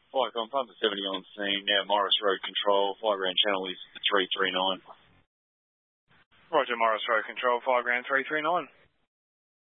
Fire Con Pump 70 on scene, now Morris Road Control, Fire Ground Channel is 339. Roger, Morris Road Control, Fire Ground 339.